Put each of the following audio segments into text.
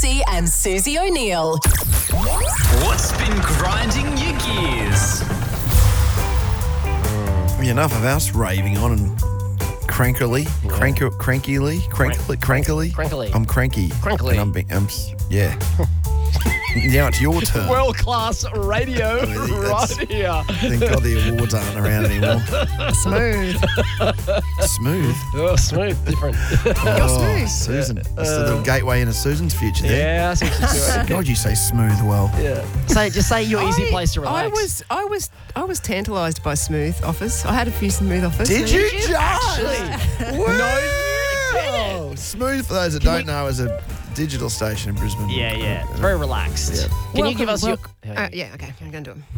Lutzi and Susie O'Neill. What's been grinding your gears? Enough of us raving on and crankily. I'm cranky. Crankily. And yeah. Now it's your turn. World-class radio right here. Thank God the awards aren't around anymore. Smooth. Smooth. Oh, smooth. Different. You're smooth. Susan. That's the little gateway into Susan's future there. Yeah, that's actually God, you say smooth well. Yeah. Just say your easy place to relax. I was tantalised by smooth offers. I had a few smooth offers. Did you, actually? No. Smooth, for those that don't know, is a digital station in Brisbane. Yeah. It's very relaxed. Yeah. Can you give us your... Yeah, okay. I'm going to do it.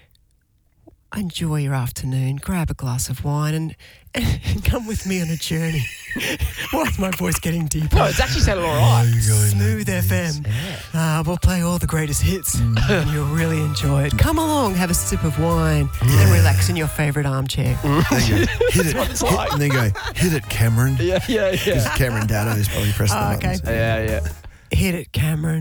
Enjoy your afternoon. Grab a glass of wine and come with me on a journey. Why is my voice getting deeper? No, it's actually sounded all right. Smooth FM. We'll play all the greatest hits and you'll really enjoy it. Come along, have a sip of wine and relax in your favourite armchair. There you go. Hit it. And then go, hit it, Cameron. Yeah. Because Cameron Daddo's probably pressed the buttons. Yeah. Hit it, Cameron.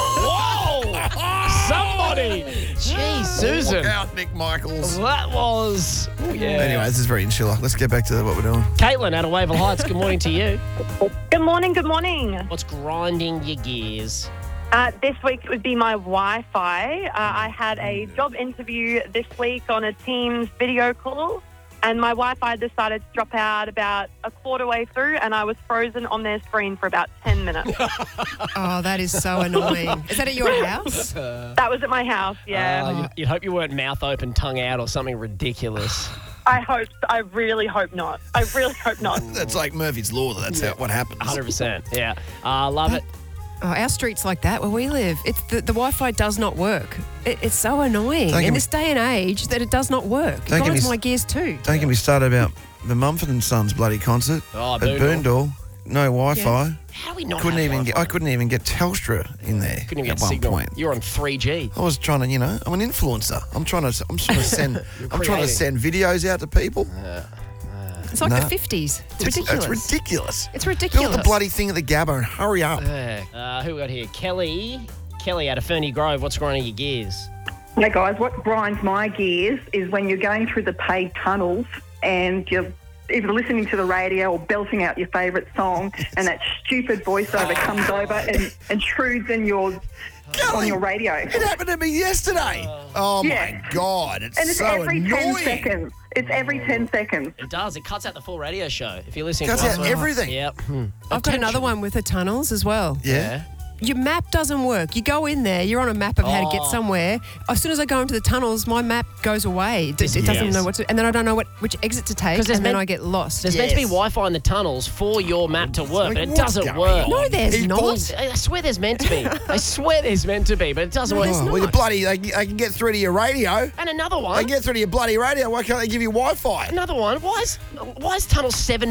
Whoa! Somebody! Jeez, Susan. Look out, Nick Michaels. That was... yeah. Anyway, this is very insular. Let's get back to what we're doing. Caitlin out of Wavell Heights, good morning to you. Good morning. What's grinding your gears? This week it would be my Wi-Fi. I had a job interview this week on a Teams video call, and my Wi-Fi decided to drop out about a quarter way through, and I was frozen on their screen for about 10 minutes. Oh, that is so annoying. Is that at your house? That was at my house, yeah. You'd hope you weren't mouth open, tongue out, or something ridiculous. I really hope not. That's like Murphy's Law. That's what happens. 100%. Yeah. Love it. Oh, our street's like that where we live. It's the Wi-Fi does not work. It's so annoying in this day and age that it does not work. It grinds my gears too. Don't get me started about the Mumford and Sons bloody concert at Boondall. No Wi-Fi. Yeah. How do we not couldn't have even Wi-Fi? I couldn't even get Telstra in there. Couldn't even at get one signal. point. You're on 3G. I was trying to, I'm an influencer. I'm trying to send videos out to people. It's like the 50s. It's ridiculous. It's ridiculous. It's ridiculous. Build the bloody thing at the Gabba and hurry up. Who we got here? Kelly out of Ferny Grove. What's grinding your gears? Hey guys, what grinds my gears is when you're going through the paid tunnels and you're either listening to the radio or belting out your favourite song and that stupid voiceover comes over and intrudes in on your radio. It happened to me yesterday. My God. It's so every annoying. 10 seconds. It's every 10 seconds. It does. It cuts out the full radio show. If you're listening Cuts to out everything. Yep. I've got another one with the tunnels as well. Yeah. Your map doesn't work. You go in there, you're on a map of how to get somewhere. As soon as I go into the tunnels, my map goes away. It doesn't know and then I don't know which exit to take, and then I get lost. There's meant to be Wi-Fi in the tunnels for your map to work, but it doesn't work. No, there's not. I swear there's meant to be. I swear there's meant to be, but it doesn't work. Well, you I can get through to your radio. And another one. I can get through to your bloody radio. Why can't they give you Wi-Fi? Another one. Why is tunnel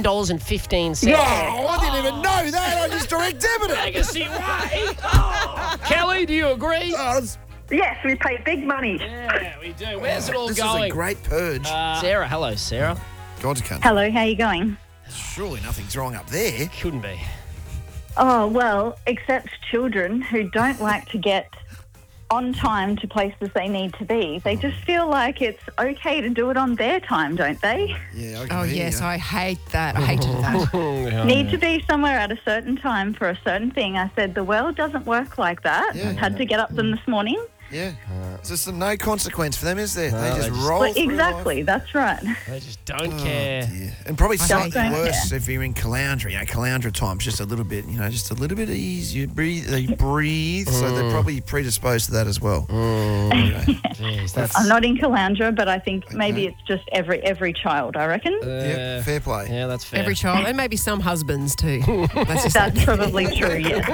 $7.15? Yeah, I didn't even know that. I just direct debited. Legacy Way. Kelly, do you agree? Yes, we pay big money. Yeah, we do. Where's it all this going? This is a great purge. Sarah, hello, Sarah. God's country. Hello, how you going? Surely nothing's wrong up there. Couldn't be. Oh, well, except children who don't like to get on time to places they need to be. They just feel like it's okay to do it on their time, don't they? Yeah. Oh, yes, I hate that. I hated that. Need to be somewhere at a certain time for a certain thing. I said, the world doesn't work like that. Yeah. I've had to get up them this morning. Yeah. So there's no consequence for them, is there? They just roll Well, through exactly, life. that's right. They just don't care. Dear. And probably something don't worse if you're in Caloundra. Caloundra time's just a little bit, just a little bit easier. They breathe, so they're probably predisposed to that as well. Anyway. Jeez, I'm not in Caloundra, but I think maybe it's just every child, I reckon. Yeah, fair play. Yeah, that's fair. Every child, and maybe some husbands too. That's probably true, yeah.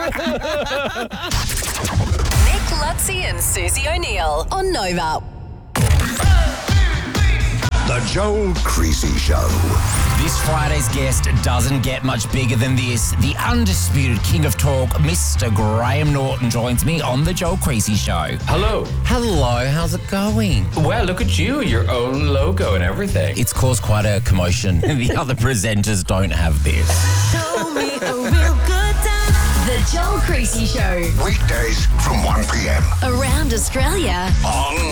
Nick Lutzi and Susie O'Neill on Nova. The Joe Creasy Show. This Friday's guest doesn't get much bigger than this. The undisputed king of talk, Mr. Graham Norton, joins me on The Joe Creasy Show. Hello. Hello, how's it going? Well, look at you, your own logo and everything. It's caused quite a commotion. The other presenters don't have this. Show me a real good time. The The Joel Creasy Show. Weekdays from 1 p.m. Around Australia. on